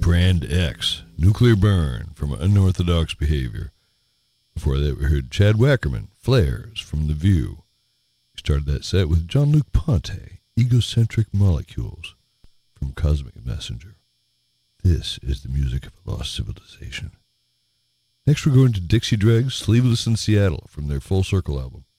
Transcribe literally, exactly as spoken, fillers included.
Grand X, Nuclear Burn from Unorthodox Behavior. Before that, we heard Chad Wackerman, Flares from The View. We started that set with Jean-Luc Ponty, Egocentric Molecules from Cosmic Messenger. This is the music of a lost civilization. Next, we're going to Dixie Dregs, Sleeveless in Seattle from their Full Circle album.